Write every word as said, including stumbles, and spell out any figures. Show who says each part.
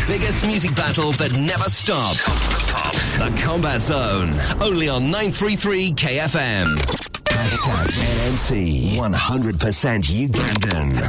Speaker 1: biggest music battle that never stops. The Combat Zone. Only on nine three three K F M. Hashtag N M C. one hundred percent Ugandan.